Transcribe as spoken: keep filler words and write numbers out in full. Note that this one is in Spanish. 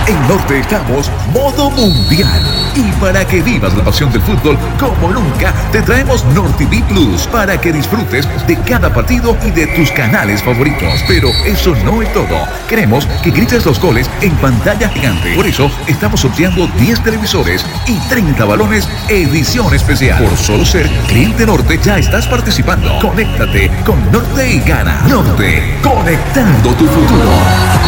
En Norte estamos modo mundial. Y para que vivas la pasión del fútbol como nunca, te traemos NorTV Plus para que disfrutes de cada partido y de tus canales favoritos. Pero eso no es todo. Queremos que grites los goles en pantalla gigante. Por eso estamos sorteando diez televisores y treinta balones edición especial. Por solo ser cliente Norte ya estás participando. Conéctate con Norte y gana. Norte, conectando tu futuro.